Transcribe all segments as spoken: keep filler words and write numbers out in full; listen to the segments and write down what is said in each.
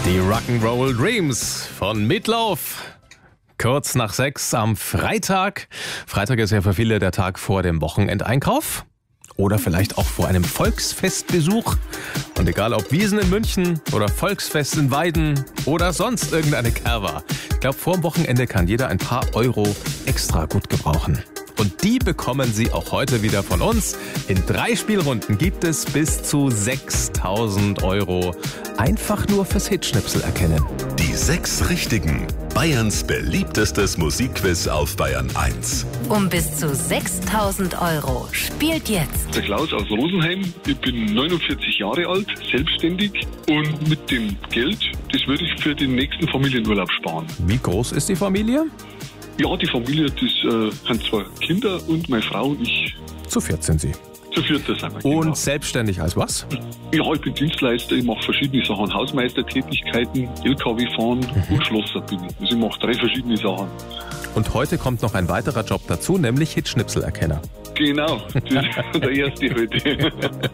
Die Rock'n'Roll Dreams von Meatloaf. Kurz nach sechs am Freitag. Freitag ist ja für viele der Tag vor dem Wochenendeinkauf. Oder vielleicht auch vor einem Volksfestbesuch. Und egal ob Wiesn in München oder Volksfest in Weiden oder sonst irgendeine Kerwa. Ich glaube, vor dem Wochenende kann jeder ein paar Euro extra gut gebrauchen. Und die bekommen Sie auch heute wieder von uns. In drei Spielrunden gibt es bis zu sechstausend Euro. Einfach nur fürs Hitschnipsel erkennen. Die sechs Richtigen. Bayerns beliebtestes Musikquiz auf Bayern eins. Um bis zu sechstausend Euro. Spielt jetzt. Der Klaus aus Rosenheim. Ich bin neunundvierzig Jahre alt, selbstständig. Und mit dem Geld, das würde ich für den nächsten Familienurlaub sparen. Wie groß ist die Familie? Ja, die Familie, das äh, sind zwei Kinder und meine Frau und ich. Zu viert sind Sie. Zu viert sind wir. Und genau. selbstständig als was? Ja, ich bin Dienstleister, ich mache verschiedene Sachen. Hausmeistertätigkeiten, L K W fahren mhm. und Schlosser bin ich. Also ich mache drei verschiedene Sachen. Und heute kommt noch ein weiterer Job dazu, nämlich Hitschnipselerkenner. Genau, das ist der erste heute.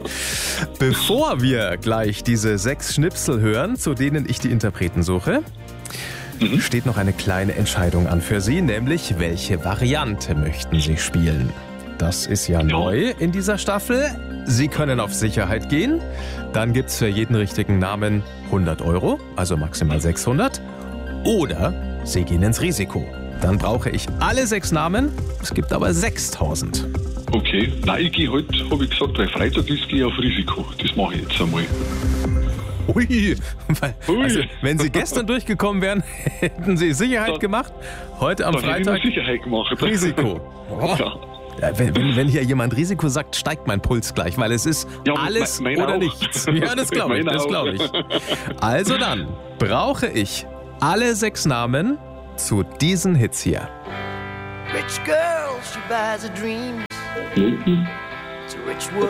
Bevor wir gleich diese sechs Schnipsel hören, zu denen ich die Interpreten suche, mhm. steht noch eine kleine Entscheidung an für Sie, nämlich welche Variante möchten Sie spielen? Das ist ja, ja neu in dieser Staffel. Sie können auf Sicherheit gehen. Dann gibt es für jeden richtigen Namen hundert Euro, also maximal sechshundert. Oder Sie gehen ins Risiko. Dann brauche ich alle sechs Namen. Es gibt aber sechstausend. Okay, nein, ich gehe heute, habe ich gesagt, weil Freitag ist, gehe ich auf Risiko. Das mache ich jetzt einmal. Ui, also, wenn Sie gestern durchgekommen wären, hätten Sie Sicherheit dann, gemacht. Heute am Freitag Sicherheit gemacht. Risiko. Oh. Ja. Wenn, wenn, wenn hier jemand Risiko sagt, steigt mein Puls gleich, weil es ist ja, alles mein, mein oder auch. nichts. Ja, das glaube ich, das glaube ich. Also dann brauche ich alle sechs Namen zu diesen Hits hier. Rich girl, she buys her dreams. Mhm. It's a rich world.